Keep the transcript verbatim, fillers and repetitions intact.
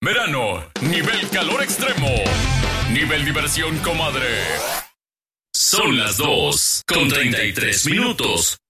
Verano, nivel calor extremo. Nivel diversión, comadre. Son las dos con treinta y tres minutos.